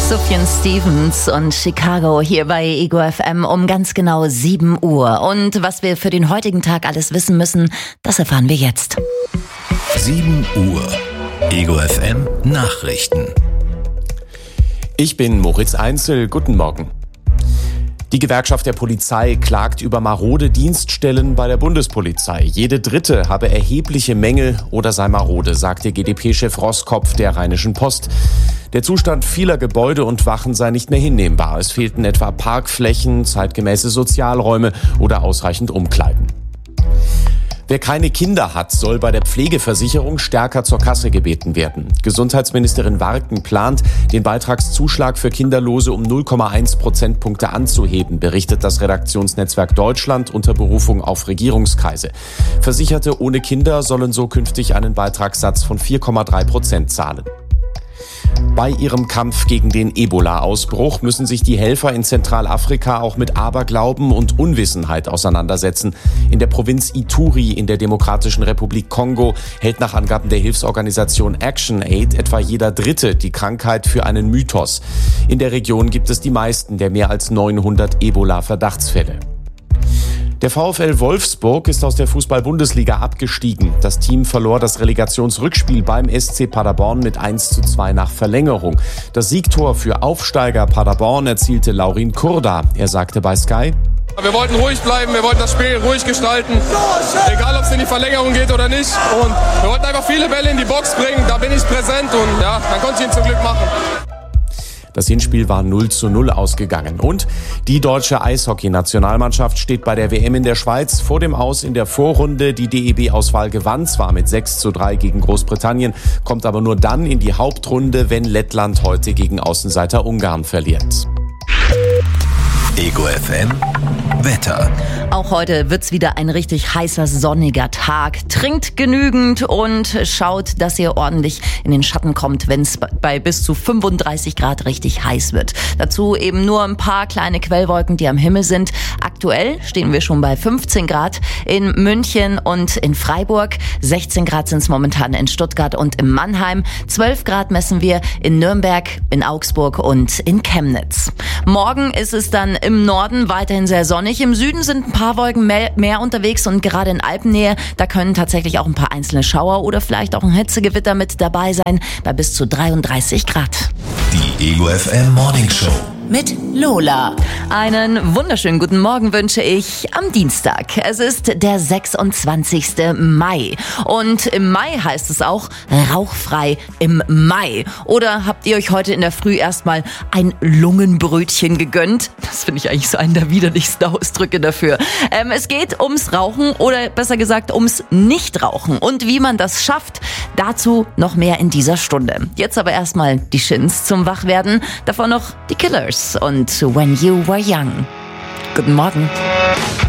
Sufjan Stevens und Chicago hier bei Ego FM um ganz genau 7 Uhr. Und was wir für den heutigen Tag alles wissen müssen, das erfahren wir jetzt. 7 Uhr. Ego FM Nachrichten. Ich bin Moritz Einzel. Guten Morgen. Die Gewerkschaft der Polizei klagt über marode Dienststellen bei der Bundespolizei. Jede dritte habe erhebliche Mängel oder sei marode, sagte GdP-Chef Roskopf der Rheinischen Post. Der Zustand vieler Gebäude und Wachen sei nicht mehr hinnehmbar. Es fehlten etwa Parkflächen, zeitgemäße Sozialräume oder ausreichend Umkleiden. Wer keine Kinder hat, soll bei der Pflegeversicherung stärker zur Kasse gebeten werden. Gesundheitsministerin Warken plant, den Beitragszuschlag für Kinderlose um 0,1 Prozentpunkte anzuheben, berichtet das Redaktionsnetzwerk Deutschland unter Berufung auf Regierungskreise. Versicherte ohne Kinder sollen so künftig einen Beitragssatz von 4,3% zahlen. Bei ihrem Kampf gegen den Ebola-Ausbruch müssen sich die Helfer in Zentralafrika auch mit Aberglauben und Unwissenheit auseinandersetzen. In der Provinz Ituri in der Demokratischen Republik Kongo hält nach Angaben der Hilfsorganisation ActionAid etwa jeder Dritte die Krankheit für einen Mythos. In der Region gibt es die meisten der mehr als 900 Ebola-Verdachtsfälle. Der VfL Wolfsburg ist aus der Fußball-Bundesliga abgestiegen. Das Team verlor das Relegationsrückspiel beim SC Paderborn mit 1:2 nach Verlängerung. Das Siegtor für Aufsteiger Paderborn erzielte Laurin Kurda. Er sagte bei Sky: Wir wollten ruhig bleiben, wir wollten das Spiel ruhig gestalten, egal ob es in die Verlängerung geht oder nicht. Und wir wollten einfach viele Bälle in die Box bringen, da bin ich präsent und ja, dann konnte ich ihn zum Glück machen. Das Hinspiel war 0:0 ausgegangen. Und die deutsche Eishockey-Nationalmannschaft steht bei der WM in der Schweiz vor dem Aus in der Vorrunde. Die DEB-Auswahl gewann zwar mit 6:3 gegen Großbritannien, kommt aber nur dann in die Hauptrunde, wenn Lettland heute gegen Außenseiter Ungarn verliert. Ego FM Wetter. Auch heute wird's wieder ein richtig heißer, sonniger Tag. Trinkt genügend und schaut, dass ihr ordentlich in den Schatten kommt, wenn es bei bis zu 35 Grad richtig heiß wird. Dazu eben nur ein paar kleine Quellwolken, die am Himmel sind. Aktuell stehen wir schon bei 15 Grad in München und in Freiburg. 16 Grad sind es momentan in Stuttgart und in Mannheim. 12 Grad messen wir in Nürnberg, in Augsburg und in Chemnitz. Morgen ist es dann im Norden weiterhin sehr sonnig. Im Süden sind ein paar Wolken mehr unterwegs und gerade in Alpennähe, da können tatsächlich auch ein paar einzelne Schauer oder vielleicht auch ein Hitzegewitter mit dabei sein, bei bis zu 33 Grad. Die Ego FM Morning Show mit Lola. Einen wunderschönen guten Morgen wünsche ich am Dienstag. Es ist der 26. Mai. Und im Mai heißt es auch rauchfrei im Mai. Oder habt ihr euch heute in der Früh erstmal ein Lungenbrötchen gegönnt? Das finde ich eigentlich so einen der widerlichsten Ausdrücke dafür. Es geht ums Rauchen oder besser gesagt ums Nichtrauchen. Und wie man das schafft, dazu noch mehr in dieser Stunde. Jetzt aber erstmal die Shins zum Wachwerden. Davon noch die Killers und When You Were Young. Guten Morgen.